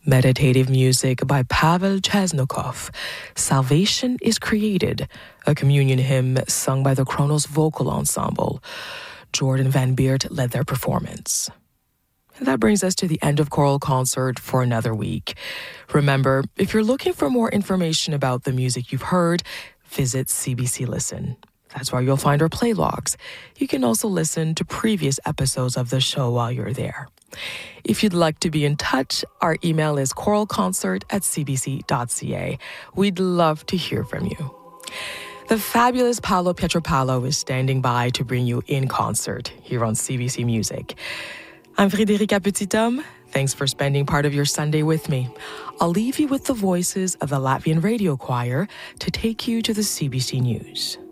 Meditative music by Pavel Chesnokov. Salvation is Created, a communion hymn sung by the Kronos Vocal Ensemble. Jordan Van Beert led their performance. And that brings us to the end of Choral Concert for another week. Remember, if you're looking for more information about the music you've heard, visit CBC Listen. That's where you'll find our play logs. You can also listen to previous episodes of the show while you're there. If you'd like to be in touch, our email is choralconcert@cbc.ca. We'd love to hear from you. The fabulous Paolo Pietropalo is standing by to bring you In Concert here on CBC Music. I'm Frédérica Petithomme. Thanks for spending part of your Sunday with me. I'll leave you with the voices of the Latvian Radio Choir to take you to the CBC News.